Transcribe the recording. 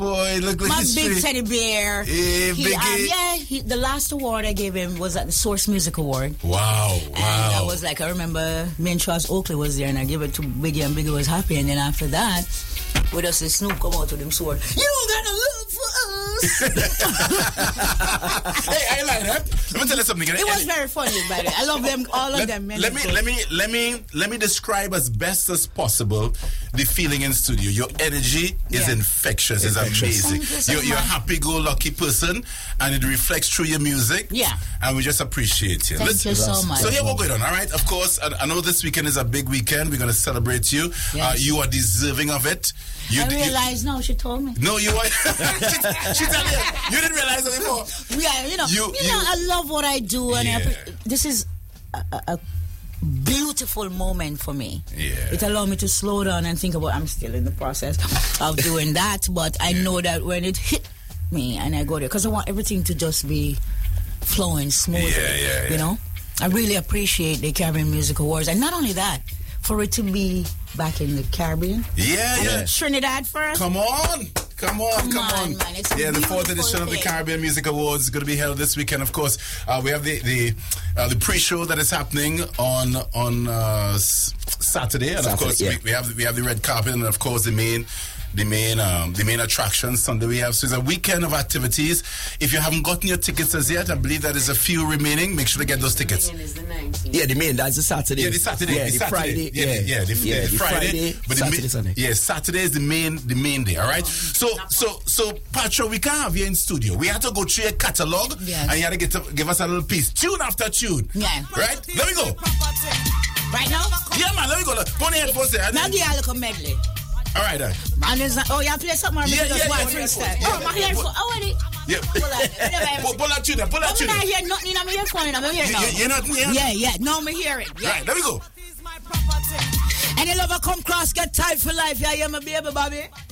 boy, look like my history. big teddy bear. The last award I gave him was at the Source Music Award. Wow. And I was like, I remember me and Charles Oakley was there, and I gave it to Biggie, and Biggie was happy. And then after that, with us, Snoop come out with him sword. You don't got no love for us. Hey, I like that. Let me tell you something. It was very funny, by the way. I love them, all of them. Let me describe as best as possible the feeling in studio. Your energy is infectious. It's amazing. You're a happy-go-lucky person, and it reflects through your music. Yeah. And we just appreciate you. Thank you so much. So here we're going on, all right? Of course, I know this weekend is a big weekend. We're going to celebrate you. Yes. You are deserving of it. I realized now, she told me. No, you are. she told you. You didn't realize that before. Yeah, you know, I love what I do, and this is a beautiful moment for me. Yeah. It allowed me to slow down and think about. I'm still in the process of doing that, but I know that when it hit me and I go there, because I want everything to just be flowing smoothly. You know, I really appreciate the Caribbean Music Awards, and not only that, for it to be back in the Caribbean. Trinidad first. Come on. Man. It's the 4th edition of the Caribbean Music Awards is going to be held this weekend. Of course, we have the pre-show that is happening on Saturday, and of course we have the red carpet, and of course the main attraction Sunday we have. So it's a weekend of activities. If you haven't gotten your tickets as yet, I believe that there's a few remaining. Make sure to get those tickets. The main is the 19th. Yeah, the main, that's the Saturday. Yeah, the Saturday. Yeah, the Friday. The Friday. But Saturday, Sunday. Yeah, Saturday is the main day, all right? So Patro, we can't have you in studio. We had to go through a catalog, and you had to give us a little piece, tune after tune. Yeah. Right? Let me go. Right now? Yeah, man, let me go. Put the headphones there. Now give you a little medley. All right, And there's you play something freestyle. Oh, my earphone. Oh, wait. Yeah. Pull that tune. I'm not hearing nothing in my earphone. I'm hearing now. You're not hearing? Yeah. Now I'm hearing. Right, let me go. Any lover come cross, get tied for life. Yeah, my baby, Bobby.